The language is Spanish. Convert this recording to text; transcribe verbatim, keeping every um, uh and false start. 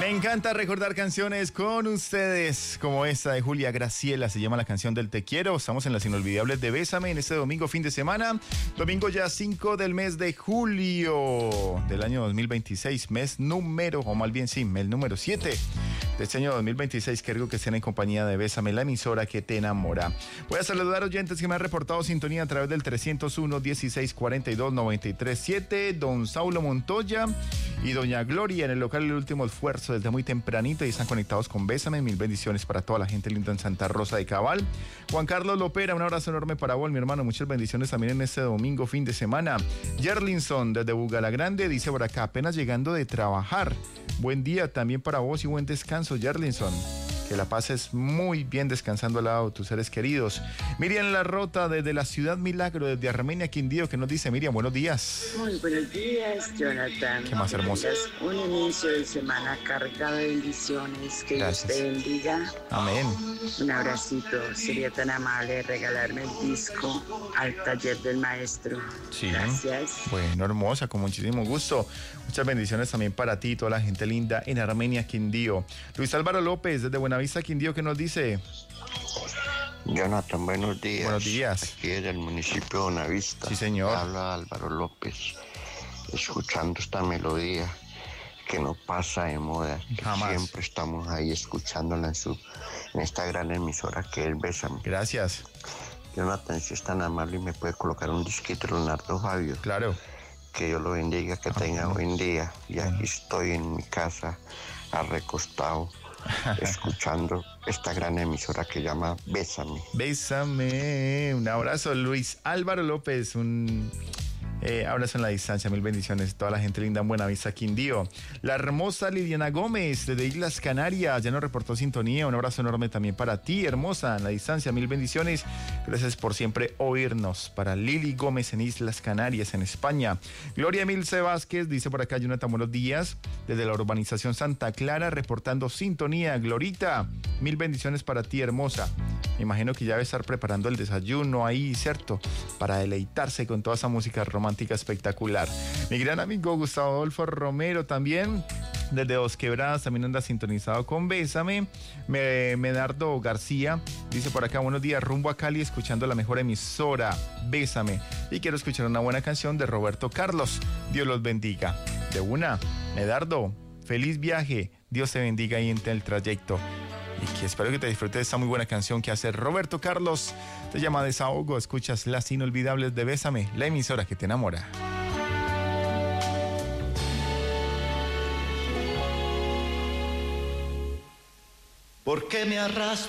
Me encanta recordar canciones con ustedes, como esta de Julia Graciela, se llama la canción del Te Quiero. Estamos en las inolvidables de Bésame en este domingo, fin de semana. Domingo ya cinco del mes de julio del año dos mil veintiséis, mes número, o más bien sí, mes número siete de este año dos mil veintiséis. Qué rico que estén en compañía de Bésame, la emisora que te enamora. Voy a saludar oyentes que me han reportado sintonía a través del trescientos uno, dieciséis cuarenta y dos, noventa y tres siete. Don Saulo Montoya y doña Gloria en el local El Último Esfuerzo desde muy tempranito y están conectados con Bésame. Mil bendiciones para toda la gente linda en Santa Rosa de Cabal. Juan Carlos Lopera, un abrazo enorme para vos, mi hermano. Muchas bendiciones también en este domingo, fin de semana. Yerlinson desde Bugalagrande dice por acá, apenas llegando de trabajar. Buen día también para vos y buen descanso, Yerlinson. Que la pases muy bien descansando al lado de tus seres queridos. Miriam Larrota desde la Ciudad Milagro, desde Armenia, Quindío, que nos dice, Miriam, buenos días. Muy buenos días, Jonathan. Qué más hermoso. Un inicio de semana cargado de bendiciones. Que Dios te bendiga. Amén. Un abracito. Sería tan amable regalarme el disco al taller del maestro. Sí. Gracias. Bueno, hermosa, con muchísimo gusto. Muchas bendiciones también para ti y toda la gente linda en Armenia, Quindío. Luis Álvaro López desde Buenavista, Quindío, que nos dice. Jonathan, buenos días. Buenos días. Aquí desde el municipio de Buenavista. Sí, señor. Habla Álvaro López, escuchando esta melodía que no pasa de moda. Que Jamás. Siempre estamos ahí escuchándola en, su, en esta gran emisora que es Bésame. Gracias. Jonathan, si es tan amable y me puede colocar un disquito de Leonardo Fabio. Claro. Que Dios lo bendiga, que tenga Amén. buen día. Y aquí estoy en mi casa, arrecostado, escuchando esta gran emisora que llama Bésame. Bésame. Un abrazo, Luis Álvaro López. Un eh, abrazo en la distancia. Mil bendiciones. Toda la gente linda en Buenavista, Quindío. La hermosa Liliana Gómez desde Islas Canarias ya nos reportó sintonía. Un abrazo enorme también para ti, hermosa, en la distancia. Mil bendiciones. Gracias por siempre oírnos. Para Lili Gómez en Islas Canarias, en España. Gloria Emilce Vázquez dice por acá, Jonathan, buenos días. Desde la urbanización Santa Clara, reportando sintonía. Glorita, mil bendiciones para ti, hermosa. Me imagino que ya debe estar preparando el desayuno ahí, ¿cierto? Para deleitarse con toda esa música romántica espectacular. Mi gran amigo Gustavo Adolfo Romero también, desde Dos Quebradas, también anda sintonizado con Bésame. Me, Medardo García dice por acá, buenos días, rumbo a Cali, escuchando la mejor emisora, Bésame. Y quiero escuchar una buena canción de Roberto Carlos. Dios los bendiga. De una, Medardo, feliz viaje. Dios te bendiga ahí en el trayecto. Y que espero que te disfrutes de esta muy buena canción que hace Roberto Carlos. Se llama Desahogo. Escuchas Las Inolvidables de Bésame, la emisora que te enamora. ¿Por qué me arrastro